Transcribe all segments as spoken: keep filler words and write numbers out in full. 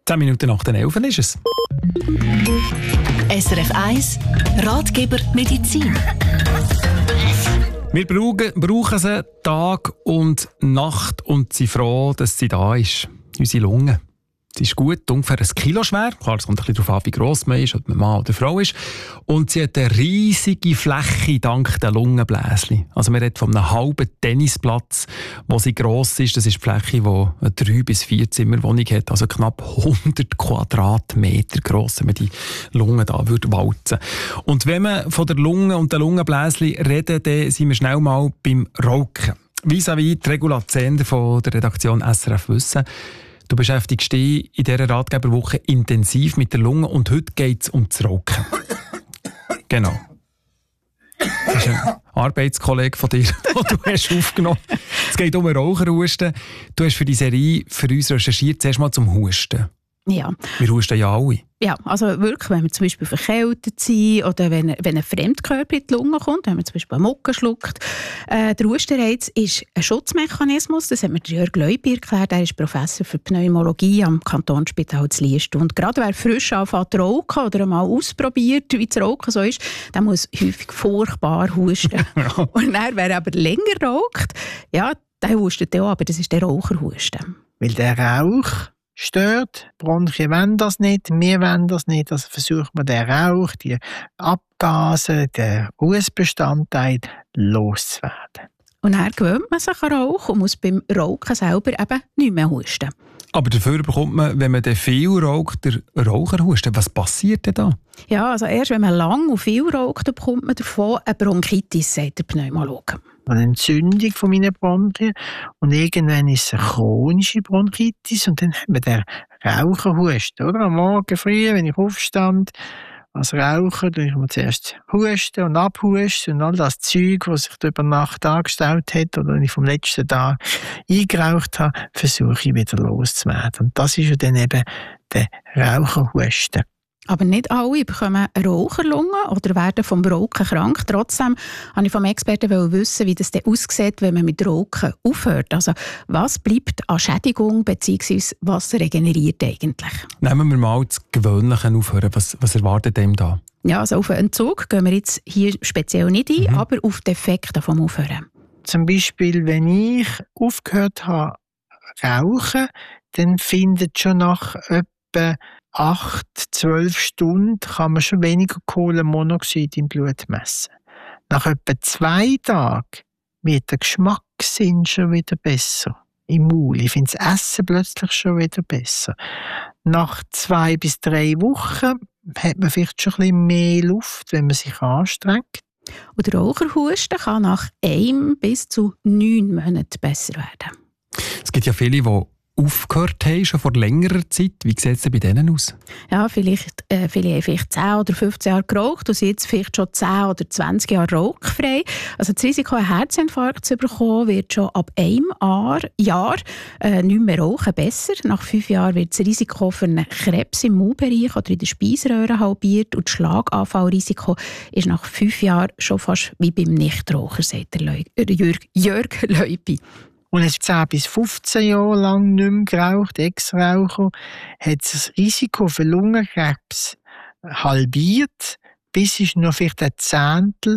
Zehn Minuten nach den elf ist es. S R F eins Ratgeber Medizin. Wir brauchen, brauchen sie Tag und Nacht und sind froh, dass sie da ist. Unsere Lunge. Sie ist gut, ungefähr ein Kilo schwer. Klar, es kommt ein bisschen darauf an, wie gross man ist, ob man Mann oder Frau ist. Und sie hat eine riesige Fläche dank der Lungenbläschen. Also man redet von einem halben Tennisplatz, wo sie gross ist. Das ist die Fläche, die eine drei bis vier Zimmerwohnung hat. Also knapp hundert Quadratmeter gross, wenn man die Lunge da würde walzen. Und wenn man von der Lunge und den Lungenbläschen redet, dann sind wir schnell mal beim Rauchen. Vis-à-vis die Regula Zehnder von der Redaktion S R F Wissen. Du beschäftigst dich in dieser Ratgeberwoche intensiv mit der Lunge und heute geht es um das Rauchen. Genau. Das ist ein Arbeitskollege von dir, den du hast aufgenommen hast. Es geht um einen Raucherhusten. Du hast für die Serie für uns recherchiert, zuerst mal zum Husten. Ja. Wir husten ja alle. Ja, also wirklich, wenn wir zum Beispiel verkältet sind oder wenn, wenn ein Fremdkörper in die Lunge kommt, wenn man zum Beispiel einen Mucke schluckt. Äh, der Hustenreiz ist ein Schutzmechanismus, das hat mir Jörg Leupi erklärt, er ist Professor für Pneumologie am Kantonsspital zu Liest. Und gerade wer frisch anfängt zu rauchen oder einmal ausprobiert, wie das Rauchen so ist, der muss häufig furchtbar husten. Und dann, wer aber länger raucht, ja, der hustet auch, aber das ist der Raucherhusten. Weil der Rauch stört. Die Bronchien wollen das nicht, wir wollen das nicht. Also versucht man den Rauch, die Abgase, den Rußbestandteil loszuwerden. Und dann gewöhnt man sich an Rauch und muss beim Rauchen selber eben nicht mehr husten. Aber dafür bekommt man, wenn man dann viel raucht, der Raucherhusten. Was passiert denn da? Ja, also erst wenn man lang und viel raucht, bekommt man davon eine Bronchitis, sagt der Pneumologe. Eine Entzündung von meinen Bronchien. Und irgendwann ist es eine chronische Bronchitis und dann hat man den Raucherhusten. Oder? Am Morgen früh, wenn ich aufstand, als Raucher, dann ich mir zuerst husten und abhusten und all das Zeug, was sich über Nacht angestaut hat oder wenn ich vom letzten Tag eingeraucht habe, versuche ich wieder loszuwerden. Und das ist ja dann eben der Raucherhusten. Aber nicht alle bekommen eine Raucherlunge oder werden vom Rauchen krank. Trotzdem wollte ich vom Experten wissen, wie das denn aussieht, wenn man mit Rauchen aufhört. Also was bleibt an Schädigung bzw. was regeneriert eigentlich? Nehmen wir mal das Gewöhnliche aufhören. Was, was erwartet dem da? Ja, also auf einen Entzug gehen wir jetzt hier speziell nicht ein, mhm. aber auf die Effekte vom Aufhören. Zum Beispiel, wenn ich aufgehört habe zu rauchen, dann findet schon nach etwa acht, zwölf Stunden kann man schon weniger Kohlenmonoxid im Blut messen. Nach etwa zwei Tagen wird der Geschmackssinn schon wieder besser im Maul. Ich finde das Essen plötzlich schon wieder besser. Nach zwei bis drei Wochen hat man vielleicht schon ein bisschen mehr Luft, wenn man sich anstrengt. Und der Raucherhusten kann nach einem bis zu neun Monaten besser werden. Es gibt ja viele, die aufgehört haben, schon vor längerer Zeit. Wie sieht es denn bei denen aus? Ja, vielleicht, äh, viele haben vielleicht zehn oder fünfzehn Jahre geraucht und sind jetzt vielleicht schon zehn oder zwanzig Jahre rauchfrei. Also das Risiko, einen Herzinfarkt zu bekommen, wird schon ab einem Jahr äh, nicht mehr rauchen besser. Nach fünf Jahren wird das Risiko für einen Krebs im Maulbereich oder in der Speiseröhre halbiert und das Schlaganfallrisiko ist nach fünf Jahren schon fast wie beim Nichtraucher, sagt der Leu- äh, Jörg, Jörg Leupi. Und es zehn bis fünfzehn Jahre lang nicht mehr geraucht, Ex-Raucher, hat das Risiko für Lungenkrebs halbiert, bis ist noch vielleicht ein Zehntel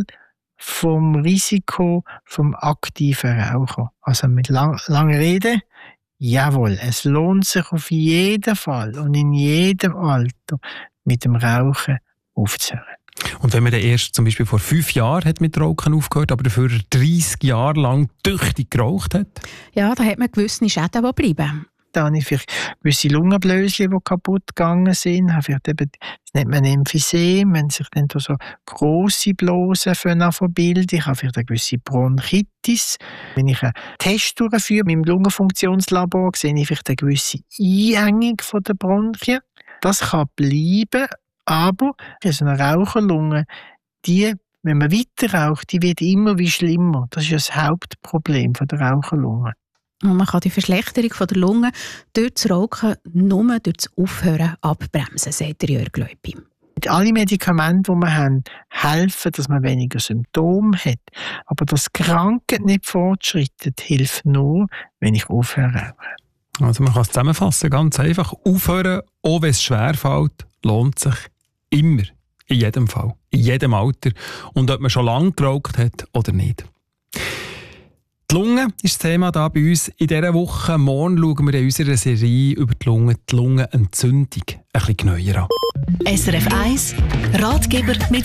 vom Risiko vom aktiven Raucher. Also mit lang, langer Rede, jawohl, es lohnt sich auf jeden Fall und in jedem Alter mit dem Rauchen aufzuhören. Und wenn man dann erst zum Beispiel vor fünf Jahren hat mit Rauchen aufgehört, aber dafür dreissig Jahre lang tüchtig geraucht hat? Ja, da hat man gewisse Schäden, die bleiben. Da habe ich vielleicht gewisse Lungenbläschen, die kaputt gegangen sind. Habe vielleicht eben, das nennt man Emphysem, wenn sich dann so grosse Blasen verbilden. Ich habe vielleicht eine gewisse Bronchitis. Wenn ich einen Test durchführe mit dem Lungenfunktionslabor, sehe ich vielleicht eine gewisse Einengung der Bronchien. Das kann bleiben. Aber so eine Raucherlunge, die, wenn man weiter raucht, die wird immer wie schlimmer. Das ist ja das Hauptproblem der Raucherlunge. Und man kann die Verschlechterung der Lunge durch das Rauchen nur durch das Aufhören abbremsen, sagt der Jörg Leupi. Alle Medikamente, die wir haben, helfen, dass man weniger Symptome hat. Aber dass die Krankheit nicht fortschreitet, hilft nur, wenn ich aufhöre rauchen. Also man kann es zusammenfassen, ganz einfach. Aufhören, auch wenn es schwerfällt, lohnt sich immer. In jedem Fall. In jedem Alter. Und ob man schon lange geraucht hat oder nicht. Die Lunge ist das Thema hier bei uns. In dieser Woche, morgen, schauen wir in unserer Serie über die Lunge, die Lungenentzündung ein bisschen genauer an. S R F eins Ratgeber mit